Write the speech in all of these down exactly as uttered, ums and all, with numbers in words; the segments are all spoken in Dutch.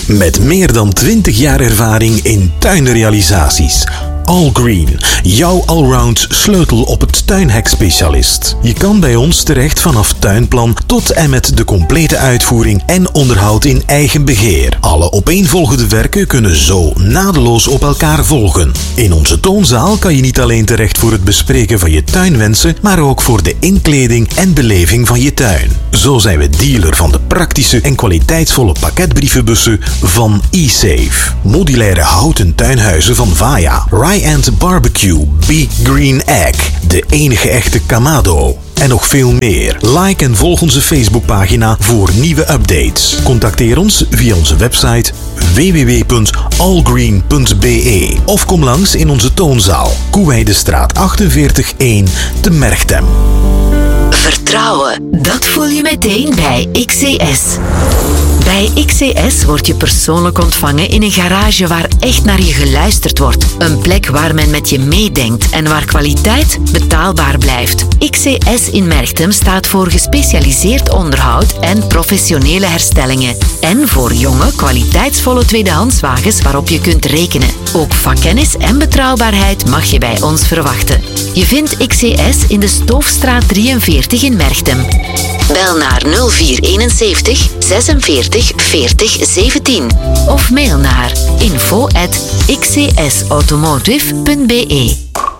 Met meer dan twintig jaar ervaring in tuinrealisaties. Allgreen, jouw allround sleutel op het tuinhekspecialist. Je kan bij ons terecht vanaf tuinplan tot en met de complete uitvoering en onderhoud in eigen beheer. Alle opeenvolgende werken kunnen zo naadloos op elkaar volgen. In onze toonzaal kan je niet alleen terecht voor het bespreken van je tuinwensen, maar ook voor de inkleding en beleving van je tuin. Zo zijn we dealer van de praktische en kwaliteitsvolle pakketbrievenbussen van e-Safe. Modulaire houten tuinhuizen van Vaya. Rye and Barbecue Big Green Egg, de enige echte Kamado. En nog veel meer. Like en volg onze Facebookpagina voor nieuwe updates. Contacteer ons via onze website w w w punt allgreen punt b e of kom langs in onze toonzaal. Koeweidestraat achtenveertig één te Merchtem. Vertrouwen, dat voel je meteen bij X C S. Bij X C S word je persoonlijk ontvangen in een garage waar echt naar je geluisterd wordt. Een plek waar men met je meedenkt en waar kwaliteit betaalbaar blijft. X C S in Merchtem staat voor gespecialiseerd onderhoud en professionele herstellingen. En voor jonge, kwaliteitsvolle tweedehandswagens waarop je kunt rekenen. Ook vakkennis en betrouwbaarheid mag je bij ons verwachten. Je vindt X C S in de Stoofstraat drieënveertig in Merchtem. Bel naar nul vier eenenzeventig zesenveertig veertig zeventien of mail naar info at x c s automotive punt b e.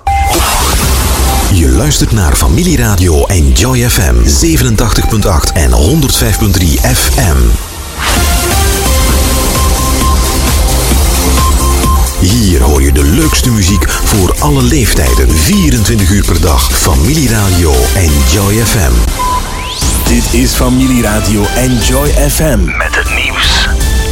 Je luistert naar Familieradio en Joy F M zevenentachtig punt acht en honderdvijf punt drie F M. Hier hoor je de leukste muziek voor alle leeftijden, vierentwintig uur per dag. Familieradio en Joy F M. Dit is Familieradio en Joy F M met het nieuws.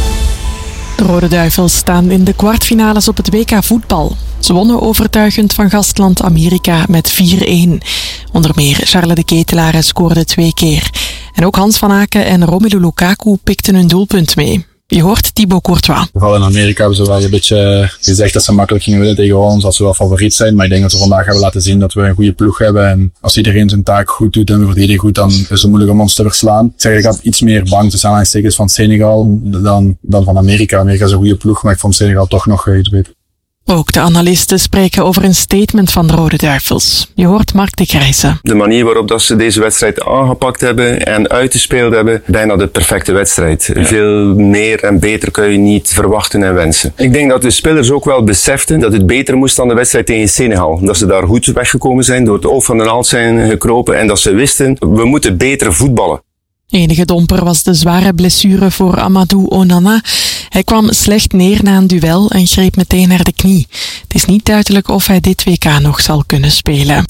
De Rode Duivels staan in de kwartfinales op het W K voetbal. Ze wonnen overtuigend van gastland Amerika met vier-een. Onder meer Charles de Ketelaere scoorde twee keer. En ook Hans van Aken en Romelu Lukaku pikten hun doelpunt mee. Je hoort Thibaut Courtois. Vooral in Amerika hebben ze wel een beetje gezegd dat ze makkelijk gingen winnen tegen ons, dat ze wel favoriet zijn. Maar ik denk dat we vandaag hebben laten zien dat we een goede ploeg hebben. En als iedereen zijn taak goed doet en we verdedigen goed, dan is het moeilijk om ons te verslaan. Ik zeg, ik had iets meer bang tussen aanhalingstekens van Senegal dan, dan van Amerika. Amerika is een goede ploeg, maar ik vond Senegal toch nog iets beter. Ook de analisten spreken over een statement van de Rode Duivels. Je hoort Mark de Grijze. De manier waarop dat ze deze wedstrijd aangepakt hebben en uitgespeeld hebben, bijna de perfecte wedstrijd. Ja. Veel meer en beter kun je niet verwachten en wensen. Ik denk dat de spelers ook wel beseften dat het beter moest dan de wedstrijd tegen Senegal. Dat ze daar goed weggekomen zijn, door het oog van de naald zijn gekropen en dat ze wisten, we moeten beter voetballen. Enige domper was de zware blessure voor Amadou Onana. Hij kwam slecht neer na een duel en greep meteen naar de knie. Het is niet duidelijk of hij dit W K nog zal kunnen spelen.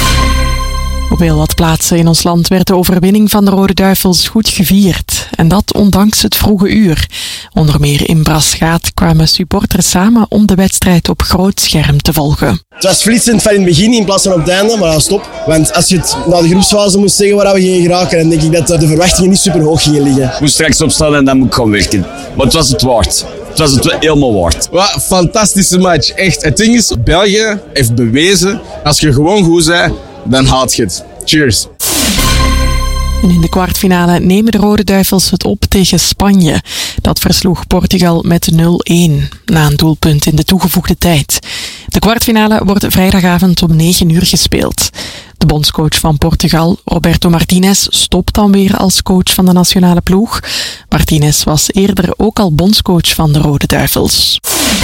Op heel wat plaatsen in ons land werd de overwinning van de Rode Duivels goed gevierd. En dat ondanks het vroege uur. Onder meer in Braschaat kwamen supporters samen om de wedstrijd op groot scherm te volgen. Het was flitsend van in het begin in plaats van op het einde, maar ja, stop. Want als je het na de groepsfase moest zeggen waar we gingen geraken, dan denk ik dat de verwachtingen niet super hoog gingen liggen. Ik moest straks opstaan en dan moet ik gewoon werken. Maar het was het waard. Het was het helemaal waard. Wat fantastische match. Echt. Het ding is, België heeft bewezen, als je gewoon goed bent, dan haalt je het. Cheers. En in de kwartfinale nemen de Rode Duivels het op tegen Spanje. Dat versloeg Portugal met nul-een, na een doelpunt in de toegevoegde tijd. De kwartfinale wordt vrijdagavond om negen uur gespeeld. De bondscoach van Portugal, Roberto Martinez, stopt dan weer als coach van de nationale ploeg. Martinez was eerder ook al bondscoach van de Rode Duivels.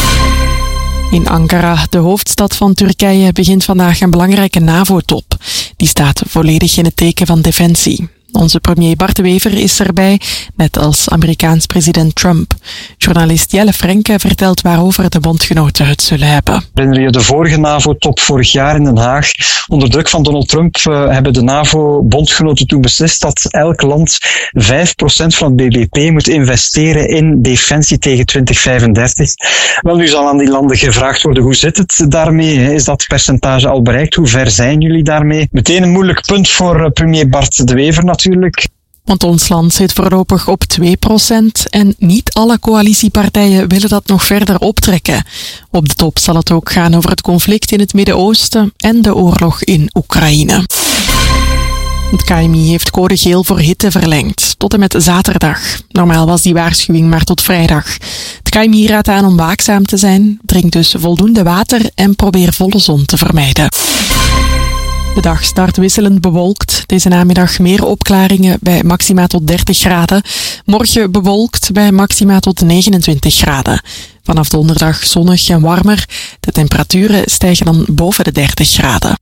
In Ankara, de hoofdstad van Turkije, begint vandaag een belangrijke NAVO-top. Die staat volledig in het teken van defensie. Onze premier Bart de Wever is erbij, net als Amerikaans president Trump. Journalist Jelle Frenke vertelt waarover de bondgenoten het zullen hebben. Herinner je de vorige NAVO-top vorig jaar in Den Haag? Onder druk van Donald Trump uh, hebben de NAVO-bondgenoten toen beslist dat elk land vijf procent van het B B P moet investeren in defensie tegen twintig vijfendertig. Wel, nu zal aan die landen gevraagd worden, hoe zit het daarmee? Is dat percentage al bereikt? Hoe ver zijn jullie daarmee? Meteen een moeilijk punt voor uh, premier Bart de Wever natuurlijk. Natuurlijk. Want ons land zit voorlopig op twee procent en niet alle coalitiepartijen willen dat nog verder optrekken. Op de top zal het ook gaan over het conflict in het Midden-Oosten en de oorlog in Oekraïne. Het K M I heeft code geel voor hitte verlengd, tot en met zaterdag. Normaal was die waarschuwing maar tot vrijdag. Het K M I raadt aan om waakzaam te zijn, drink dus voldoende water en probeer volle zon te vermijden. De dag start wisselend bewolkt. Deze namiddag meer opklaringen bij maxima tot dertig graden. Morgen bewolkt bij maxima tot negenentwintig graden. Vanaf donderdag zonnig en warmer. De temperaturen stijgen dan boven de dertig graden.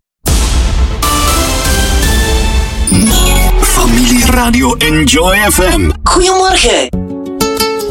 Familie Radio Enjoy F M. Goedemorgen.